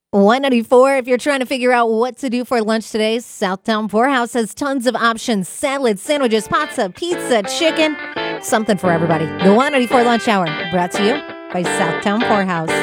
194. If you're trying to figure out what to do for lunch today, Southtown Poorhouse has tons of options: salads, sandwiches, pizza, chicken, something for everybody. The 194 Lunch Hour, brought to you by Southtown Poorhouse.